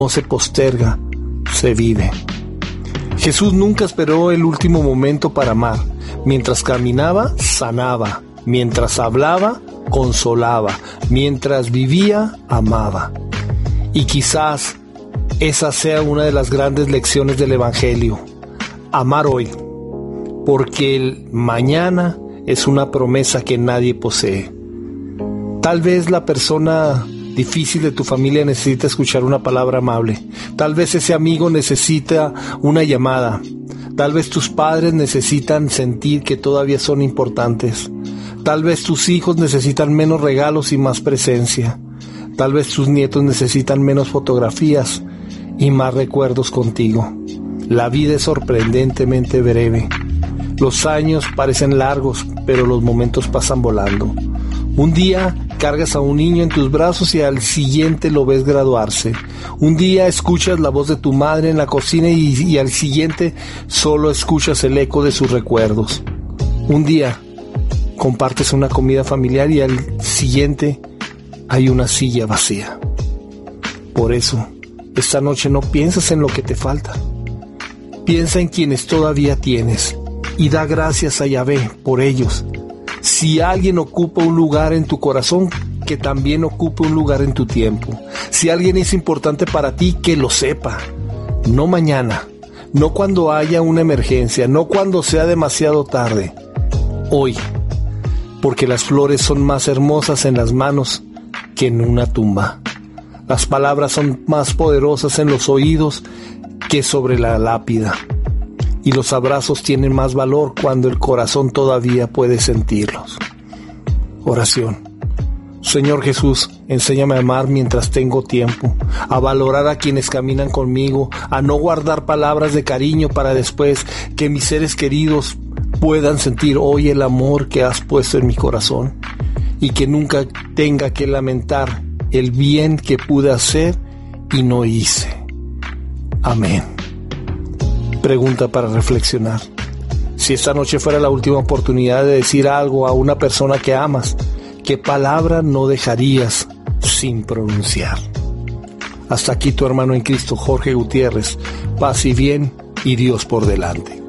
no se posterga, se vive. Jesús nunca esperó el último momento para amar. Mientras caminaba, sanaba. Mientras hablaba, consolaba. Mientras vivía, amaba. Y quizás esa sea una de las grandes lecciones del Evangelio. Amar hoy, porque el mañana es una promesa que nadie posee. Tal vez la persona difícil de tu familia necesita escuchar una palabra amable. Tal vez ese amigo necesita una llamada. Tal vez tus padres necesitan sentir que todavía son importantes. Tal vez tus hijos necesitan menos regalos y más presencia. Tal vez tus nietos necesitan menos fotografías y más recuerdos contigo. La vida es sorprendentemente breve. Los años parecen largos, pero los momentos pasan volando. Un día cargas a un niño en tus brazos y al siguiente lo ves graduarse. Un día escuchas la voz de tu madre en la cocina y al siguiente solo escuchas el eco de sus recuerdos. Un día compartes una comida familiar y al siguiente hay una silla vacía. Por eso, esta noche no piensas en lo que te falta. Piensa en quienes todavía tienes y da gracias a Yahvé por ellos. Si alguien ocupa un lugar en tu corazón, que también ocupe un lugar en tu tiempo. Si alguien es importante para ti, que lo sepa. No mañana, no cuando haya una emergencia, no cuando sea demasiado tarde. Hoy, porque las flores son más hermosas en las manos que en una tumba. Las palabras son más poderosas en los oídos que sobre la lápida. Y los abrazos tienen más valor cuando el corazón todavía puede sentirlos. Oración. Señor Jesús, enséñame a amar mientras tengo tiempo, a valorar a quienes caminan conmigo, a no guardar palabras de cariño para después, que mis seres queridos puedan sentir hoy el amor que has puesto en mi corazón y que nunca tenga que lamentar el bien que pude hacer y no hice. Amén. Pregunta para reflexionar. Si esta noche fuera la última oportunidad de decir algo a una persona que amas, ¿qué palabra no dejarías sin pronunciar? Hasta aquí tu hermano en Cristo, Jorge Gutiérrez. Paz y bien y Dios por delante.